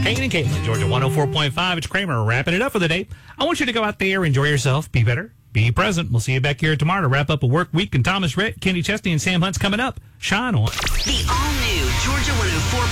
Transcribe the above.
Kane and Caitlin, Georgia 104.5. It's Kramer wrapping it up for the day. I want you to go out there, enjoy yourself, be better, be present. We'll see you back here tomorrow to wrap up a work week. And Thomas Rhett, Kenny Chesney, and Sam Hunt's coming up. Shine on. The all-new Georgia 104.